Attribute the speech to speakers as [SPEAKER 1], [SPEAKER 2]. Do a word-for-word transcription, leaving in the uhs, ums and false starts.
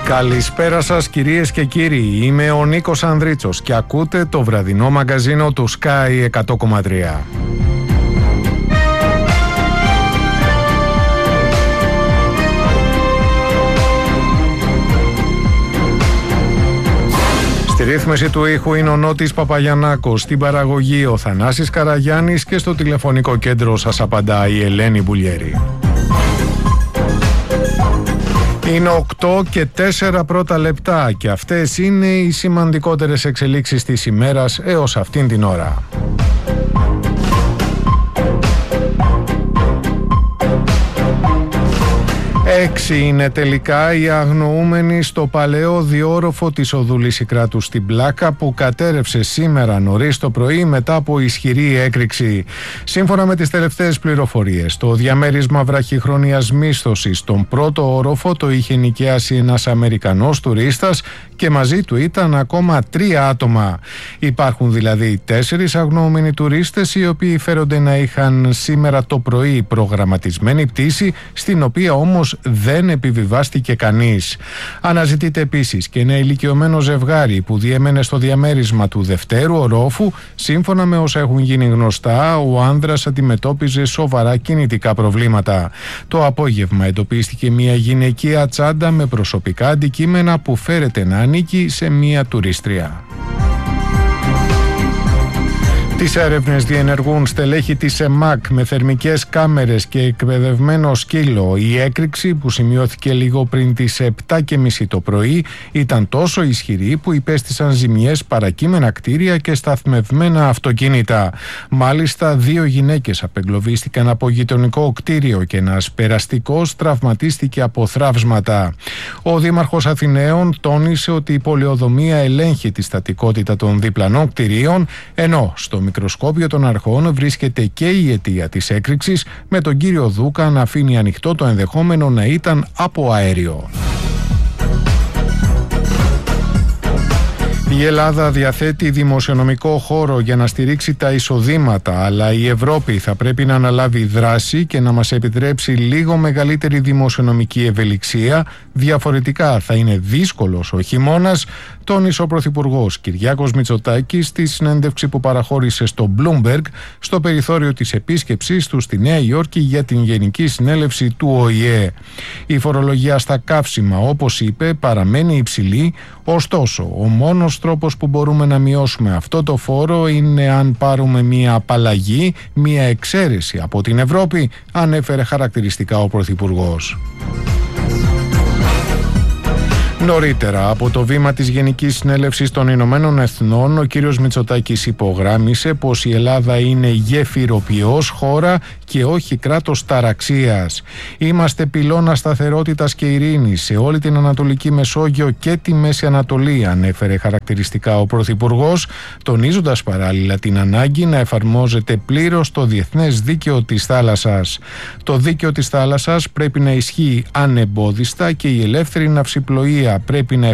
[SPEAKER 1] Καλησπέρα σας κυρίες και κύριοι, είμαι ο Νίκος Ανδρίτσος και ακούτε το βραδινό μαγκαζίνο του Sky εκατό κόμμα τρία. Στη ρύθμιση του ήχου είναι ο Νότης Παπαγιαννάκος, στην παραγωγή ο Θανάσης Καραγιάννης και στο τηλεφωνικό κέντρο σας απαντά η Ελένη Μπουλιέρη. Είναι οκτώ και τέσσερα πρώτα λεπτά και αυτές είναι οι σημαντικότερες εξελίξεις της ημέρας έως αυτήν την ώρα. Έξι είναι τελικά οι αγνοούμενοι στο παλαιό διόροφο της οδού Λυσικράτου στην Πλάκα που κατέρευσε σήμερα νωρίς το πρωί μετά από ισχυρή έκρηξη. Σύμφωνα με τις τελευταίες πληροφορίες, το διαμέρισμα βραχυχρόνιας μίσθωσης στον πρώτο όροφο το είχε νοικιάσει ένας Αμερικανός τουρίστας και μαζί του ήταν ακόμα τρία άτομα. Υπάρχουν δηλαδή τέσσερις αγνοούμενοι τουρίστες οι οποίοι φέρονται να είχαν σήμερα το πρωί προγραμματισμένη πτήση, στην οποία όμως δεν επιβιβάστηκε κανείς. Αναζητείται επίσης και ένα ηλικιωμένο ζευγάρι που διέμενε στο διαμέρισμα του δευτέρου ορόφου. Σύμφωνα με όσα έχουν γίνει γνωστά, ο άνδρας αντιμετώπιζε σοβαρά κινητικά προβλήματα. Το απόγευμα εντοπίστηκε μια γυναικεία τσάντα με προσωπικά αντικείμενα που φέρεται να ανήκει σε μια τουρίστρια. Τις έρευνες διενεργούν στελέχη της ΕΜΑΚ με θερμικές κάμερες και εκπαιδευμένο σκύλο. Η έκρηξη που σημειώθηκε λίγο πριν τις επτά και μισή το πρωί ήταν τόσο ισχυρή που υπέστησαν ζημιές παρακείμενα κτίρια και σταθμευμένα αυτοκίνητα. Μάλιστα, δύο γυναίκες απεγκλωβίστηκαν από γειτονικό κτίριο και ένας περαστικός τραυματίστηκε από θραύσματα. Ο Δήμαρχος Αθηναίων τόνισε ότι η πολεοδομία ελέγχει τη στατικότητα των διπλανών κτιρίων, ενώ στο μικροσκόπιο των αρχών βρίσκεται και η αιτία της έκρηξης, με τον κύριο Δούκα να αφήνει ανοιχτό το ενδεχόμενο να ήταν από αέριο. Η Ελλάδα διαθέτει δημοσιονομικό χώρο για να στηρίξει τα εισοδήματα, αλλά η Ευρώπη θα πρέπει να αναλάβει δράση και να μας επιτρέψει λίγο μεγαλύτερη δημοσιονομική ευελιξία. Διαφορετικά θα είναι δύσκολος ο χειμώνας, τόνισε ο Πρωθυπουργός Κυριάκος Μητσοτάκης στη συνέντευξη που παραχώρησε στο Bloomberg στο περιθώριο της επίσκεψής του στη Νέα Υόρκη για την Γενική Συνέλευση του Ο Η Ε. Η φορολογία στα καύσιμα, όπως είπε, παραμένει υψηλή, ωστόσο ο μόνος τρόπος που μπορούμε να μειώσουμε αυτό το φόρο είναι αν πάρουμε μια απαλλαγή, μια εξαίρεση από την Ευρώπη, ανέφερε χαρακτηριστικά ο Πρωθυπουργός. Νωρίτερα, από το βήμα της Γενικής Συνέλευσης των Ηνωμένων Εθνών, ο κύριος Μητσοτάκης υπογράμμισε πως η Ελλάδα είναι γεφυροποιός χώρα και όχι κράτος ταραξίας. Είμαστε πυλώνα σταθερότητας και ειρήνης σε όλη την Ανατολική Μεσόγειο και τη Μέση Ανατολή, ανέφερε χαρακτηριστικά ο Πρωθυπουργός, τονίζοντας παράλληλα την ανάγκη να εφαρμόζεται πλήρως το διεθνές δίκαιο της θάλασσας. Το δίκαιο της θάλασσας πρέπει να ισχύει ανεμπόδιστα και η ελεύθερη ναυσιπλοεία πρέπει να